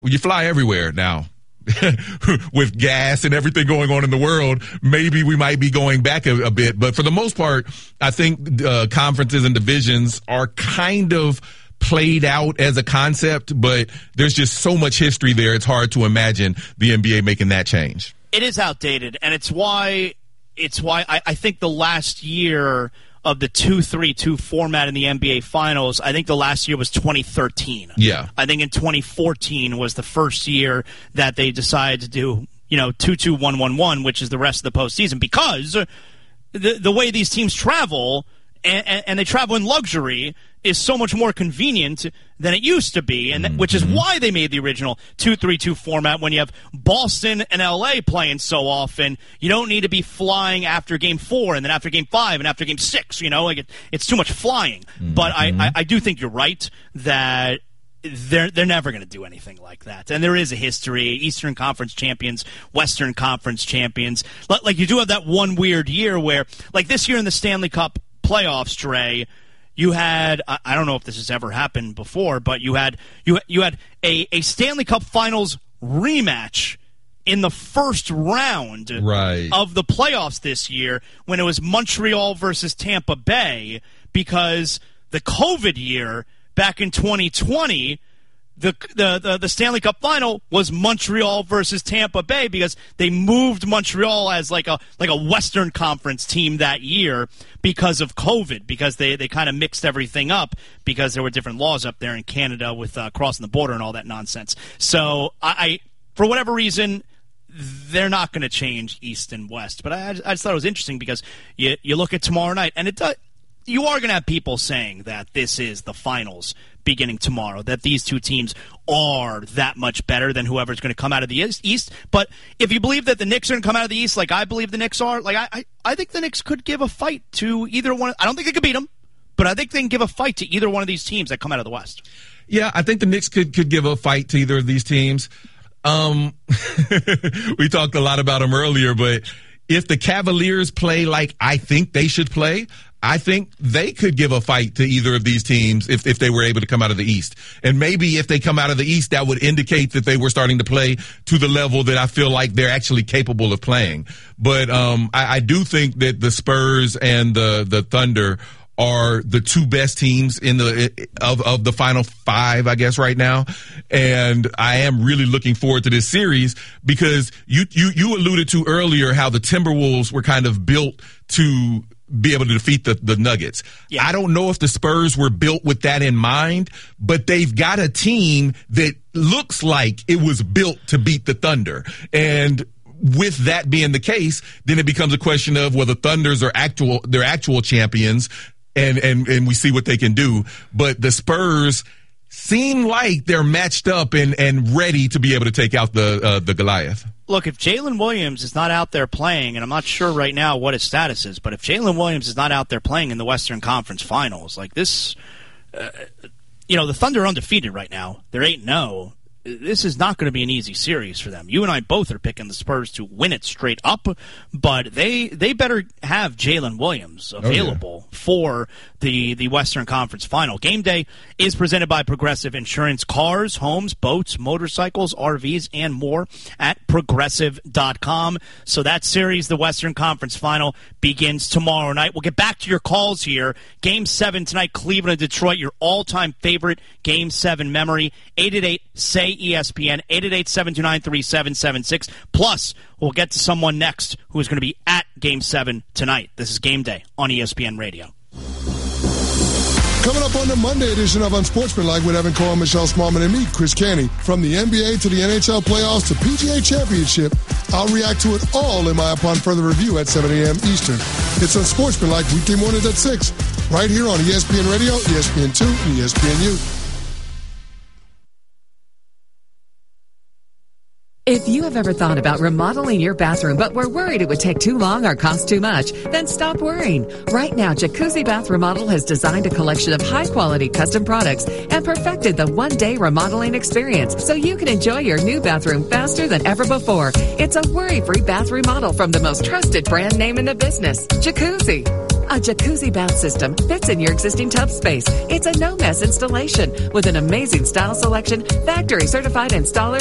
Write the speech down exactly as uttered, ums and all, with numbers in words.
Well, you fly everywhere now. With gas and everything going on in the world, maybe we might be going back a, a bit. But for the most part, I think uh, conferences and divisions are kind of played out as a concept, but there's just so much history there. It's hard to imagine the N B A making that change. It is outdated, and it's why it's why I, I think the last year of the two three two format in the N B A Finals, I think the last year was twenty thirteen. Yeah. I think in twenty fourteen was the first year that they decided to do, you know, two two one one one, which is the rest of the postseason, because the the way these teams travel, and, and, and they travel in luxury, is so much more convenient than it used to be, and mm-hmm. which is why they made the original two three two format. When you have Boston and L A playing so often, you don't need to be flying after game four and then after game five and after game six. You know, like it, it's too much flying. Mm-hmm. But I, I, I do think you're right that they're they're never going to do anything like that. And there is a history: Eastern Conference champions, Western Conference champions. Like you do have that one weird year where, like this year in the Stanley Cup playoffs, Dre, you had, I don't know if this has ever happened before, but you had you you had a, a Stanley Cup Finals rematch in the first round right. of the playoffs this year when it was Montreal versus Tampa Bay, because the COVID year back in twenty twenty, the, the the the Stanley Cup Final was Montreal versus Tampa Bay, because they moved Montreal as like a like a Western Conference team that year because of COVID, because they, they kind of mixed everything up because there were different laws up there in Canada with uh, crossing the border and all that nonsense. So I, I for whatever reason, they're not going to change East and West. But I, I just thought it was interesting because you you look at tomorrow night, and it does, you are going to have people saying that this is the finals beginning tomorrow, that these two teams are that much better than whoever's going to come out of the East. But if you believe that the Knicks are going to come out of the East like I believe the Knicks are, like I, I, I think the Knicks could give a fight to either one. I don't think they could beat them, but I think they can give a fight to either one of these teams that come out of the West. Yeah, I think the Knicks could, could give a fight to either of these teams. Um, we talked a lot about them earlier, but if the Cavaliers play like I think they should play, I think they could give a fight to either of these teams if, if they were able to come out of the East. And maybe if they come out of the East, that would indicate that they were starting to play to the level that I feel like they're actually capable of playing. But um, I, I do think that the Spurs and the, the Thunder are the two best teams in the of of the final five, I guess, right now. And I am really looking forward to this series because you you you alluded to earlier how the Timberwolves were kind of built to be able to defeat the, the Nuggets. Yeah. I don't know if the Spurs were built with that in mind, but they've got a team that looks like it was built to beat the Thunder. And with that being the case, then it becomes a question of, well, the Thunders are actual, they're actual champions, and, and, and we see what they can do. But the Spurs seem like they're matched up and, and ready to be able to take out the, uh, the Goliath. Look, if Jalen Williams is not out there playing, and I'm not sure right now what his status is, but if Jalen Williams is not out there playing in the Western Conference Finals, like this, uh, you know, the Thunder are undefeated right now. They're eight and oh. This is not going to be an easy series for them. You and I both are picking the Spurs to win it straight up, but they they better have Jalen Williams available oh, yeah. for the, the Western Conference Final. Game day is presented by Progressive Insurance. Cars, homes, boats, motorcycles, R Vs, and more at progressive dot com. So that series, the Western Conference Final, begins tomorrow night. We'll get back to your calls here. Game seven tonight, Cleveland and Detroit, your all-time favorite Game seven memory. eight eight eight, S A Y, E S P N, eight eight eight, seven two nine, three seven seven six. Plus, we'll get to someone next who is going to be at Game seven tonight. This is Game Day on E S P N Radio. Coming up on the Monday edition of Unsportsmanlike with Evan Cohen, Michelle Smallman, and me, Chris Canty. From the N B A to the N H L playoffs to P G A Championship, I'll react to it all in my Upon Further Review at seven a.m. Eastern. It's Unsportsmanlike weekday mornings at six, right here on E S P N Radio, E S P N two, and E S P N U. If you have ever thought about remodeling your bathroom but were worried it would take too long or cost too much, then stop worrying. Right now, Jacuzzi Bath Remodel has designed a collection of high-quality custom products and perfected the one-day remodeling experience so you can enjoy your new bathroom faster than ever before. It's a worry-free bath remodel from the most trusted brand name in the business, Jacuzzi. A jacuzzi bath system fits in your existing tub space. It's a no-mess installation with an amazing style selection, factory certified installer